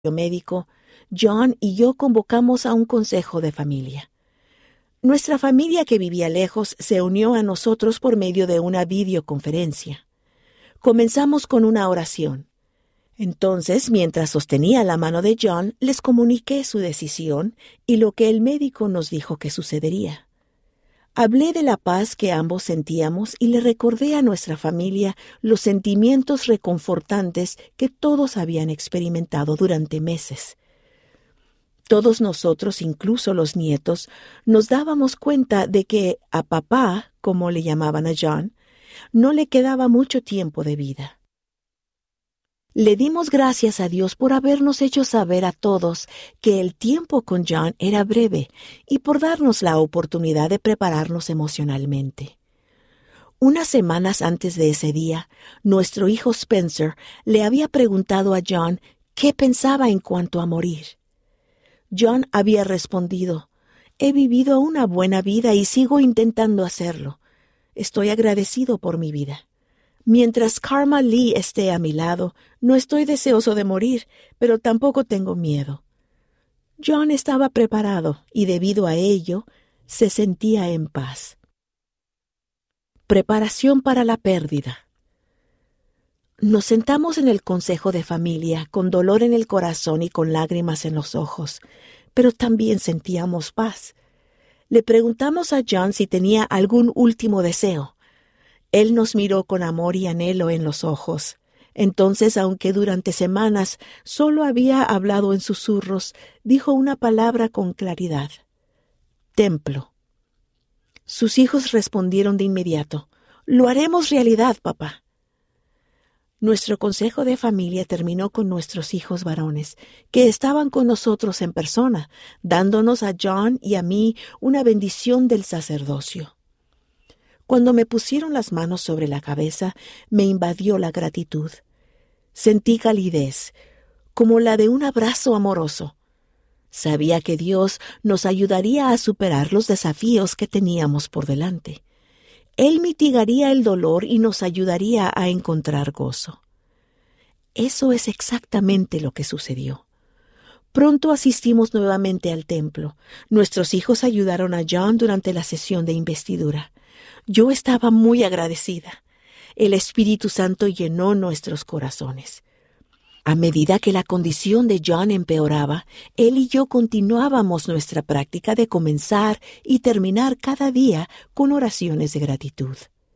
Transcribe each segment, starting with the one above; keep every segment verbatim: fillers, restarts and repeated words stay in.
médico, John y yo convocamos a un consejo de familia. Nuestra familia que vivía lejos se unió a nosotros por medio de una videoconferencia. Comenzamos con una oración. Entonces, mientras sostenía la mano de John, les comuniqué su decisión y lo que el médico nos dijo que sucedería. Hablé de la paz que ambos sentíamos y le recordé a nuestra familia los sentimientos reconfortantes que todos habían experimentado durante meses. Todos nosotros, incluso los nietos, nos dábamos cuenta de que a papá, como le llamaban a John, no le quedaba mucho tiempo de vida. Le dimos gracias a Dios por habernos hecho saber a todos que el tiempo con John era breve y por darnos la oportunidad de prepararnos emocionalmente. Unas semanas antes de ese día, nuestro hijo Spencer le había preguntado a John qué pensaba en cuanto a morir. John había respondido: «He vivido una buena vida y sigo intentando hacerlo. Estoy agradecido por mi vida. Mientras Karma Lee esté a mi lado, no estoy deseoso de morir, pero tampoco tengo miedo». John estaba preparado y debido a ello, se sentía en paz. Preparación para la pérdida. Nos sentamos en el consejo de familia con dolor en el corazón y con lágrimas en los ojos, pero también sentíamos paz. Le preguntamos a John si tenía algún último deseo. Él nos miró con amor y anhelo en los ojos. Entonces, aunque durante semanas solo había hablado en susurros, dijo una palabra con claridad: «Templo». Sus hijos respondieron de inmediato: «Lo haremos realidad, papá». Nuestro consejo de familia terminó con nuestros hijos varones, que estaban con nosotros en persona, dándonos a John y a mí una bendición del sacerdocio. Cuando me pusieron las manos sobre la cabeza, me invadió la gratitud. Sentí calidez, como la de un abrazo amoroso. Sabía que Dios nos ayudaría a superar los desafíos que teníamos por delante. Él mitigaría el dolor y nos ayudaría a encontrar gozo. Eso es exactamente lo que sucedió. Pronto asistimos nuevamente al templo. Nuestros hijos ayudaron a John durante la sesión de investidura. Yo estaba muy agradecida. El Espíritu Santo llenó nuestros corazones. A medida que la condición de John empeoraba, él y yo continuábamos nuestra práctica de comenzar y terminar cada día con oraciones de gratitud.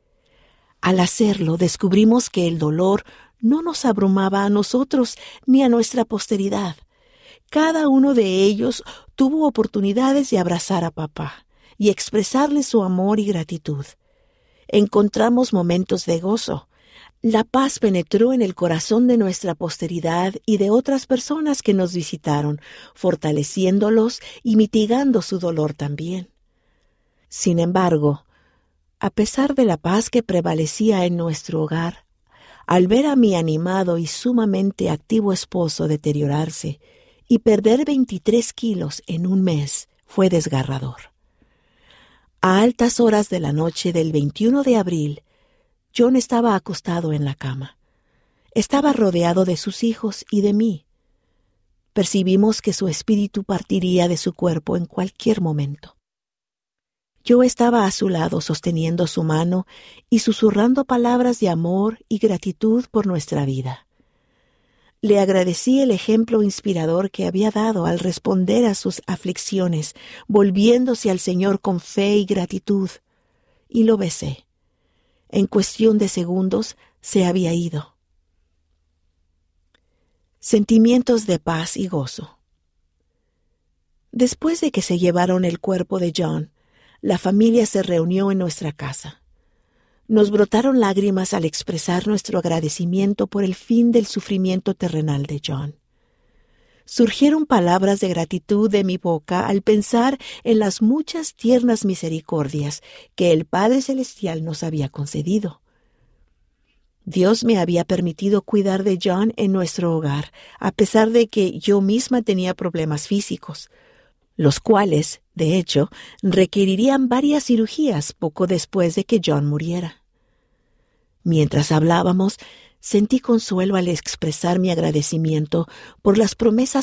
Al hacerlo, descubrimos que el dolor no nos abrumaba a nosotros ni a nuestra posteridad. Cada uno de ellos tuvo oportunidades de abrazar a papá y expresarle su amor y gratitud. Encontramos momentos de gozo. La paz penetró en el corazón de nuestra posteridad y de otras personas que nos visitaron, fortaleciéndolos y mitigando su dolor también. Sin embargo, a pesar de la paz que prevalecía en nuestro hogar, al ver a mi animado y sumamente activo esposo deteriorarse y perder veintitrés kilos en un mes, fue desgarrador. A altas horas de la noche del veintiuno de abril, John estaba acostado en la cama. Estaba rodeado de sus hijos y de mí. Percibimos que su espíritu partiría de su cuerpo en cualquier momento. Yo estaba a su lado sosteniendo su mano y susurrando palabras de amor y gratitud por nuestra vida. Le agradecí el ejemplo inspirador que había dado al responder a sus aflicciones, volviéndose al Señor con fe y gratitud, y lo besé. En cuestión de segundos se había ido. Sentimientos de paz y gozo. Después de que se llevaron el cuerpo de John, la familia se reunió en nuestra casa. Nos brotaron lágrimas al expresar nuestro agradecimiento por el fin del sufrimiento terrenal de John. Surgieron palabras de gratitud de mi boca al pensar en las muchas tiernas misericordias que el Padre Celestial nos había concedido. Dios me había permitido cuidar de John en nuestro hogar, a pesar de que yo misma tenía problemas físicos, los cuales, de hecho, requerirían varias cirugías poco después de que John muriera. Mientras hablábamos, sentí consuelo al expresar mi agradecimiento por las promesas